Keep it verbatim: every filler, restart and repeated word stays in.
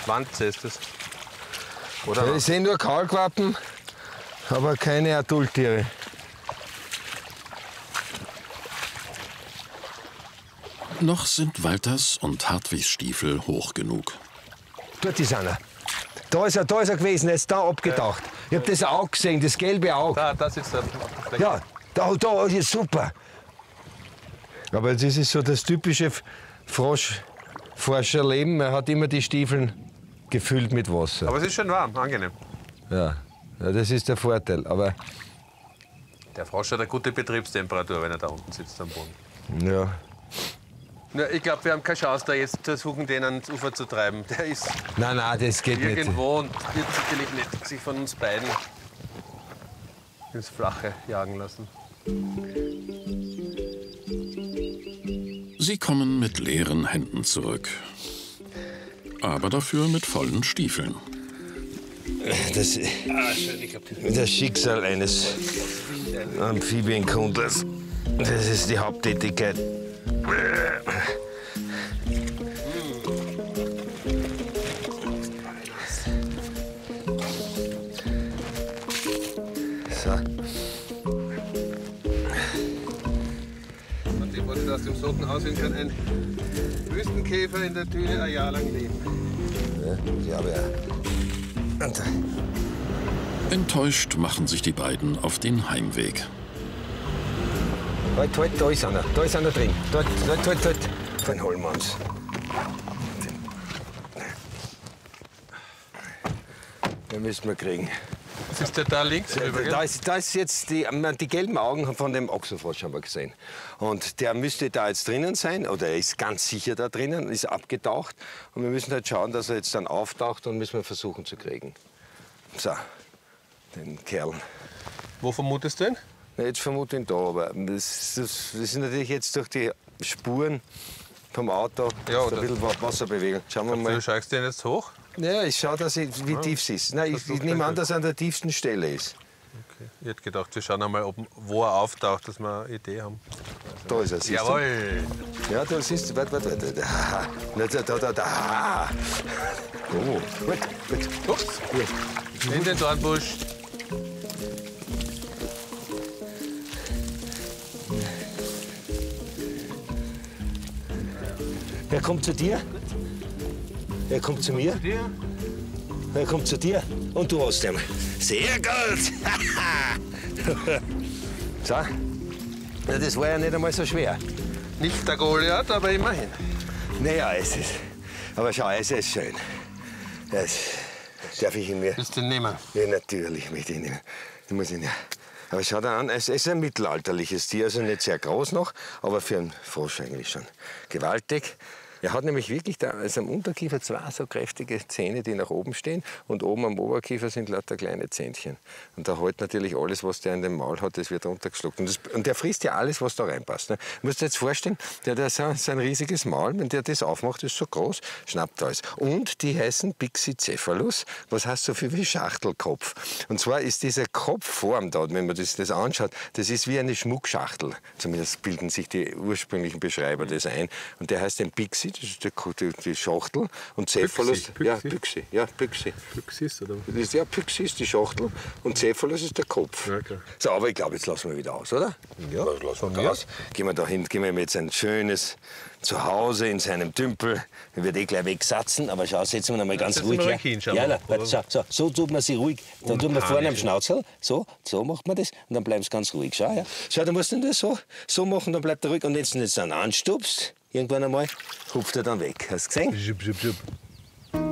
Wanze ist das. Oder? Ja, ich sehe nur Kaulquappen, aber keine Adulttiere. Noch sind Walters und Hartwigs Stiefel hoch genug. Dort ist einer. Da ist er, da ist er gewesen, er ist da abgetaucht. Ich habe das Auge gesehen, das gelbe Auge. Da, das ist der Fläche. Ja, da, da ist super. Aber das ist so das typische Froschforscherleben. Man hat immer die Stiefel gefüllt mit Wasser. Aber es ist schön warm, angenehm. Ja, ja, das ist der Vorteil. Aber Der Frosch hat eine gute Betriebstemperatur, wenn er da unten sitzt am Boden. ja. Ja, ich glaube, wir haben keine Chance, da jetzt versuchen, den ans Ufer zu treiben. Der ist Nein, nein, das geht nicht. irgendwo und wird sicherlich nicht sich von uns beiden ins Flache jagen lassen. Sie kommen mit leeren Händen zurück. Aber dafür mit vollen Stiefeln. Das, das Schicksal eines Amphibienkundlers. Das ist die Haupttätigkeit. So. Und dem, was ich aus dem Socken aussehen kann, ein Wüstenkäfer in der Düne ein Jahr lang leben. Ja, ich glaube ja. Und, Enttäuscht machen sich die beiden auf den Heimweg. halt, halt, da ist einer, da ist einer drin. Dort, dort, dort, dort. Dann holen wir uns. Den müssen wir kriegen. Was ist der da links? Da, Übrigens? da, ist, da ist jetzt die, die gelben Augen von dem Ochsenfrosch haben wir gesehen. Und der müsste da jetzt drinnen sein, oder er ist ganz sicher da drinnen, ist abgetaucht. Und wir müssen halt schauen, dass er jetzt dann auftaucht und müssen wir versuchen zu kriegen. So, den Kerl. Wo vermutest du ihn? Na, jetzt vermute ich ihn da, aber das, das, das ist natürlich jetzt durch die Spuren vom Auto Ja, ein bisschen Wasserbewegung. Schauen wir mal. Du schaust den jetzt hoch? Ja, ich schaue, dass ich, wie tief es ist. Nein, ich, ich nehme an, dass er an der tiefsten Stelle ist. Okay. Ich hätte gedacht, wir schauen einmal, ob, wo er auftaucht, dass wir eine Idee haben. Da ist er, siehst du? Jawohl! Ja, da siehst du, warte, warte, warte. Da, da, da, da, da. Oh, warte, warte. Ups! In den Dornbusch. Er kommt zu dir. Er kommt zu mir. Dir? Er kommt zu dir. Und du hast ihn. Sehr gut. So. Ja, das war ja nicht einmal so schwer. Nicht der Goliath, aber immerhin. Naja, es ist. Aber schau, es ist schön. Das darf ich ihn mir. Willst du den nehmen? Ja, natürlich mit Ihnen. Ich muss ihn ja. Aber schau dir an, es ist ein mittelalterliches Tier, also nicht sehr groß noch, aber für einen Frosch eigentlich schon gewaltig. Er hat nämlich wirklich da, also am Unterkiefer zwei so kräftige Zähne, die nach oben stehen, und oben am Oberkiefer sind lauter kleine Zähnchen. Und da hält natürlich alles, was der in dem Maul hat, das wird runtergeschluckt. Und, das, und der frisst ja alles, was da reinpasst. Ne? Du musst dir jetzt vorstellen, der hat so, so ein riesiges Maul, wenn der das aufmacht, ist so groß, schnappt alles. Und die heißen Pixycephalus, was heißt so viel wie Schachtelkopf. Und zwar ist diese Kopfform da, wenn man das, das anschaut, das ist wie eine Schmuckschachtel. Zumindest bilden sich die ursprünglichen Beschreiber das ein. Und der heißt ein Pixy. Das ist die, die, die Schachtel. Und Cephalus. Pyxi, Ja, Pyxi. Pyxi. Ja, Pyxi. Pyxis, oder? Das ist, ja, Pyxi ist die Schachtel und Cephalus ist der Kopf. Ja, klar. So, aber ich glaube, jetzt lassen wir wieder aus, oder? Ja, Lass- lassen von wir mir. aus. Gehen wir da hin, gehen wir jetzt ein schönes Zuhause in seinem Tümpel. Er wird eh gleich wegsatzen, aber schau, setzen wir ihn mal ganz setzen ruhig wir her. ruhig hin, schauen Ja, wir. na, warte, so, so, so tut man sie ruhig. Dann tut man vorne am panisch. Schnauzel, so, so macht man das, und dann bleiben sie ganz ruhig. Schau, ja. Schau, du musst ihn das so, so machen, dann bleibt er ruhig. Und wenn du ihn jetzt dann anstupst, irgendwann einmal, hupft er dann weg. Hast du gesehen? Schub, schub, schub.